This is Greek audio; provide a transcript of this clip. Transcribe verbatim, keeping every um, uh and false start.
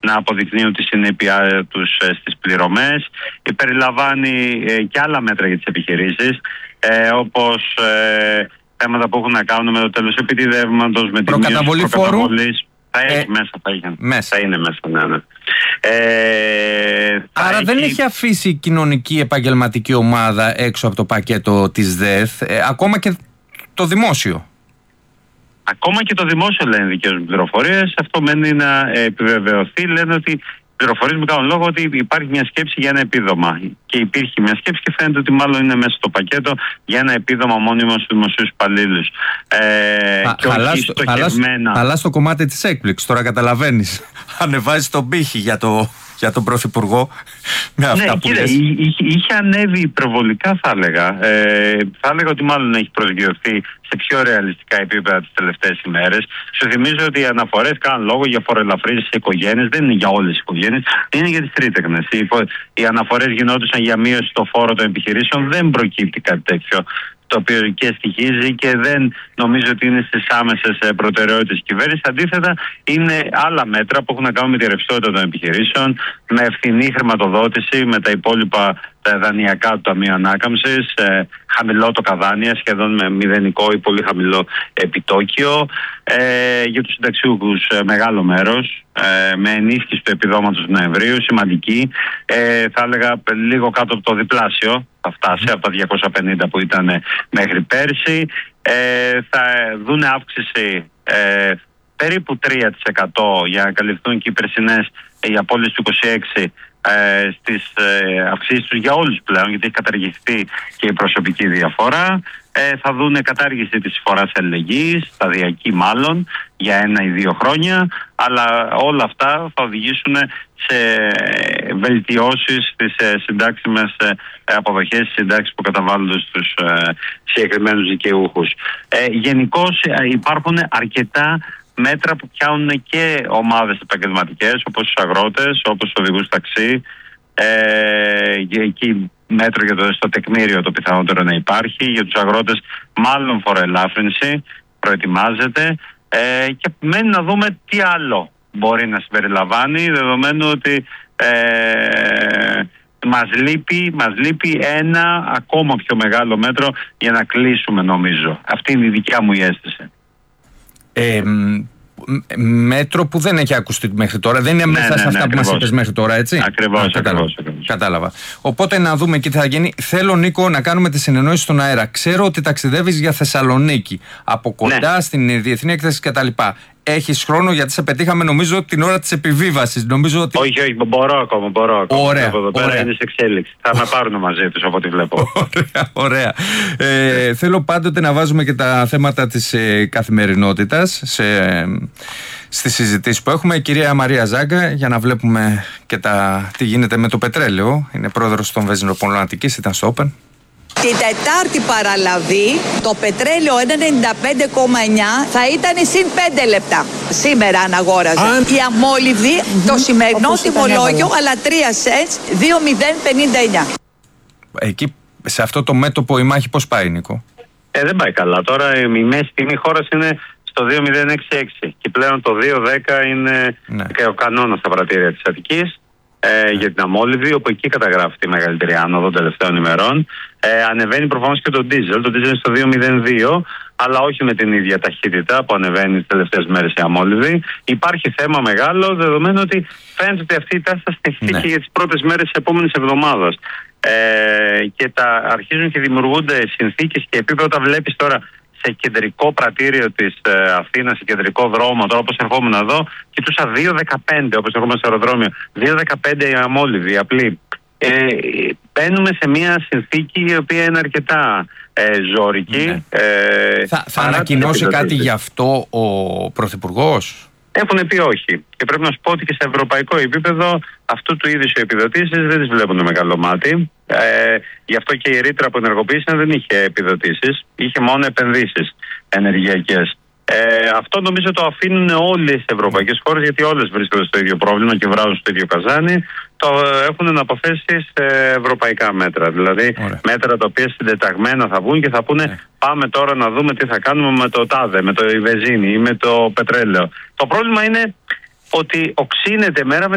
να αποδεικνύουν τη συνέπειά τους στις πληρωμές. Περιλαμβάνει ε, και άλλα μέτρα για τις επιχειρήσεις, ε, όπως ε, θέματα που έχουν να κάνουν με το τέλος επιτιδεύματος, με τη μείωση της προκαταβολής. Θα έχει ε, μέσα, θα, έχει, μέσα. θα είναι μέσα, ναι, ναι. Ε, Άρα έχει... δεν έχει αφήσει η κοινωνική επαγγελματική ομάδα έξω από το πακέτο της ΔΕΘ, ε, ακόμα και το δημόσιο. Ακόμα και το δημόσιο, λένε δικές μου πληροφορίες. Αυτό μένει να επιβεβαιωθεί. Λένε ότι πληροφορίες μου κάνουν λόγο ότι υπάρχει μια σκέψη για ένα επίδομα. Και υπήρχε μια σκέψη και φαίνεται ότι μάλλον είναι μέσα στο πακέτο για ένα επίδομα μόνιμο στους δημοσίους υπαλλήλους. Ε, Αλλά στο κομμάτι της έκπληξης, τώρα καταλαβαίνεις. Ανεβάζει τον πύχη για, το, για τον Πρωθυπουργό. Με αυτά ναι, που κύριε, είχε, είχε ανέβει υπερβολικά, θα έλεγα. Ε, θα έλεγα ότι μάλλον έχει προσγειωθεί σε πιο ρεαλιστικά επίπεδα τις τελευταίες ημέρες. Σου θυμίζω ότι οι αναφορές κάνουν λόγο για φοροελαφρύνσεις σε οικογένειες, δεν είναι για όλες τις οικογένειες, είναι για τις τρίτεκνες. Οι, οι αναφορές γινόντουσαν για μείωση στο φόρο των επιχειρήσεων, δεν προκύπτει κάτι τέτοιο, το οποίο και στοιχίζει και δεν νομίζω ότι είναι στις άμεσες προτεραιότητες της κυβέρνησης. Αντίθετα, είναι άλλα μέτρα που έχουν να κάνουν με τη ρευστότητα των επιχειρήσεων, με ευθυνή χρηματοδότηση, με τα υπόλοιπα τα δανειακά του Ταμείου Ανάκαμψης, ε, χαμηλό το καδάνια, σχεδόν με μηδενικό ή πολύ χαμηλό επιτόκιο. Ε, για τους συνταξιούχους ε, μεγάλο μέρος, ε, με ενίσχυση του επιδόματος του Νοεμβρίου, σημαντική. Ε, θα έλεγα λίγο κάτω από το διπλάσιο, θα φτάσει από τα διακόσια πενήντα που ήταν μέχρι πέρσι. Ε, θα δουν αύξηση ε, περίπου τρία τοις εκατό για να καλυφθούν και οι περσινές οι απώλειες του είκοσι έξι ε, στις ε, αυξήσεις τους για όλους πλέον, γιατί έχει καταργηθεί και η προσωπική διαφορά. Ε, θα δουν κατάργηση της εισφοράς αλληλεγγύης, σταδιακή μάλλον, για ένα ή δύο χρόνια, αλλά όλα αυτά θα οδηγήσουν σε βελτιώσεις στις ε, συντάξιμες ε, αποδοχές, στις συντάξεις που καταβάλλονται στους ε, συγκεκριμένους δικαιούχους. Ε, γενικώς ε, υπάρχουν αρκετά μέτρα που πιάνουν και ομάδες επαγγελματικές, όπως τους αγρότες, όπως τους οδηγούς ταξί, ε, και εκεί μέτρο για το στο τεκμήριο το πιθανότερο να υπάρχει. Για τους αγρότες μάλλον φοροελάφρυνση προετοιμάζεται, ε, και μένει να δούμε τι άλλο μπορεί να συμπεριλαμβάνει, δεδομένου ότι ε, μας λείπει, μας λείπει ένα ακόμα πιο μεγάλο μέτρο για να κλείσουμε, νομίζω. Αυτή είναι η δικιά μου η αίσθηση. Ε, μέτρο που δεν έχει ακουστεί μέχρι τώρα. Δεν είναι ναι, μέσα ναι, σε αυτά ναι, που μας είπες μέχρι τώρα, έτσι. Ακριβώς, Α, κατάλαβα. ακριβώς, ακριβώς. Κατάλαβα. Οπότε να δούμε και τι θα γίνει. Θέλω, Νίκο, να κάνουμε τη συνεννόηση στον αέρα. Ξέρω ότι ταξιδεύεις για Θεσσαλονίκη. Από κοντά ναι. στην Διεθνή Έκθεση κτλ. Έχεις χρόνο, γιατί σε πετύχαμε νομίζω την ώρα της επιβίβασης. Νομίζω ότι... Όχι, όχι, μπορώ ακόμα. Μπορώ ακόμα. Ωραία. Εδώ πέρα ωραία. είναι σε εξέλιξη. Θα με πάρουν μαζί τους από ό,τι βλέπω. Ωραία. ωραία. Ε, θέλω πάντοτε να βάζουμε και τα θέματα της ε, καθημερινότητας σε, ε, στις συζητήσεις που έχουμε. Η κυρία Μαρία Ζάγκα, για να βλέπουμε και τα, τι γίνεται με το πετρέλαιο. Είναι πρόεδρος των Βενζινοπολών Αττικής, ήταν στο Open. Την Τετάρτη παραλαβή το πετρέλαιο ένα ενενήντα πέντε κόμμα εννιά θα ήταν συν πέντε λεπτά. Σήμερα αναγόραζε. Αν... Η αμόλυβδη mm-hmm. το σημερινό τιμολόγιο, αλλά τρία σεντς, δύο μηδέν πενήντα εννιά. Εκεί σε αυτό το μέτωπο η μάχη πώς πάει, Νίκο? Ε, δεν πάει καλά. Τώρα η μέση τιμή χώρας είναι στο δύο μηδέν έξι έξι και πλέον το δύο δέκα είναι ναι. και ο κανόνας στα πρατήρια της Αττικής. Ε, για την αμόλυβδη, όπου εκεί καταγράφει τη μεγαλύτερη άνοδο των τελευταίων ημερών. Ε, ανεβαίνει προφανώς και το ντίζελ. Το ντίζελ είναι στο δύο μηδέν δύο, αλλά όχι με την ίδια ταχύτητα που ανεβαίνει τις τελευταίες μέρες η αμόλυβδη. Υπάρχει θέμα μεγάλο, δεδομένου ότι φαίνεται ότι αυτή η τάση θα στεφτεί ναι. και για τις πρώτες μέρες της επόμενης εβδομάδας. Ε, και τα αρχίζουν και δημιουργούνται συνθήκες και επίπεδο, όταν βλέπεις τώρα σε κεντρικό πρατήριο της ε, Αθήνας, σε κεντρικό δρόμο, τώρα όπως ερχόμουν εδώ, κοιτούσα δύο δεκαπέντε, όπως ερχόμουν στο αεροδρόμιο, δύο δεκαπέντε η αμόλυβδη, απλή. Ε, μπαίνουμε σε μια συνθήκη η οποία είναι αρκετά ε, ζώρικη. Ναι. Ε, θα θα ανακοινώσει κάτι γι' αυτό ο Πρωθυπουργός? Έχουν πει όχι. Και πρέπει να σου πω ότι και σε ευρωπαϊκό επίπεδο αυτού του είδους οι επιδοτήσεις δεν τις βλέπουν με καλό μάτι. Ε, γι' αυτό και η ρήτρα που ενεργοποίησαν δεν είχε επιδοτήσεις, είχε μόνο επενδύσεις ενεργειακές. Ε, αυτό νομίζω το αφήνουν όλες οι ευρωπαϊκές χώρες, γιατί όλες βρίσκονται στο ίδιο πρόβλημα και βράζουν στο ίδιο καζάνι. Το έχουν να αποθέσει σε ευρωπαϊκά μέτρα. Δηλαδή Ωραία. μέτρα τα οποία συντεταγμένα θα βγουν και θα πούνε yeah. πάμε τώρα να δούμε τι θα κάνουμε με το τάδε, με το η βενζίνη ή με το πετρέλαιο. Το πρόβλημα είναι ότι οξύνεται μέρα με